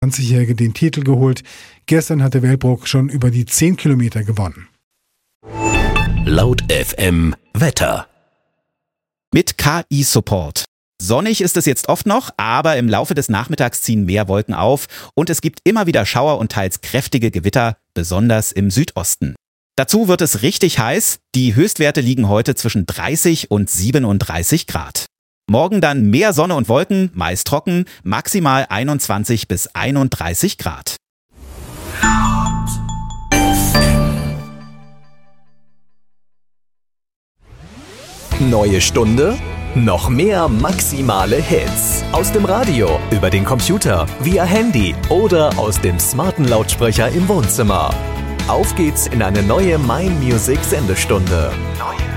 20-Jährige den Titel geholt. Gestern hatte Wellbrock schon über die 10 Kilometer gewonnen. Laut FM Wetter. Mit KI-Support. Sonnig ist es jetzt oft noch, aber im Laufe des Nachmittags ziehen mehr Wolken auf und es gibt immer wieder Schauer und teils kräftige Gewitter, besonders im Südosten. Dazu wird es richtig heiß. Die Höchstwerte liegen heute zwischen 30 und 37 Grad. Morgen dann mehr Sonne und Wolken, meist trocken, maximal 21 bis 31 Grad. Neue Stunde, noch mehr maximale Hits. Aus dem Radio, über den Computer, via Handy oder aus dem smarten Lautsprecher im Wohnzimmer. Auf geht's in eine neue My Music Sendestunde. Neue